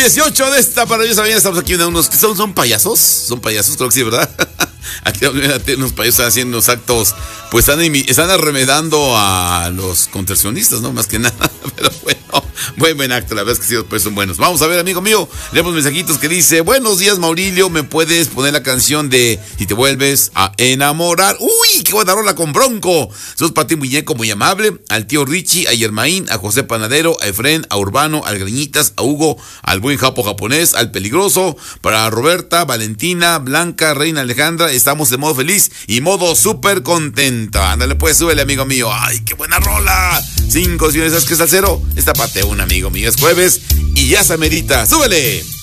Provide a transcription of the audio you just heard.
18 de esta maravillosa mañana. Estamos aquí en unos que son payasos. Son payasos, creo que sí, ¿verdad? Aquí unos payasos haciendo unos actos. Pues están arremedando a los contorsionistas, ¿no? Más que nada. Pero bueno, buen acto. La verdad es que sí, pues son buenos. Vamos a ver, amigo mío. Leemos mensajitos que dice: buenos días, Maurilio. ¿Me puedes poner la canción de Si te vuelves a enamorar? ¡Uy! ¡Qué buena rola con Bronco! Sos para ti, muñeco, muy amable. Al tío Richie, a Yermaín, a José Panadero, a Efren, a Urbano, al Greñitas, a Hugo, al buen Japo japonés, al Peligroso, para Roberta, Valentina, Blanca, Reina Alejandra. Estamos de modo feliz y modo súper contenta. Ándale pues, súbele, amigo mío. ¡Ay, qué buena rola! 5 señores, ¿sabes qué es al cero? Esta parte un amigo mío. Es jueves y ya se amerita. ¡Súbele!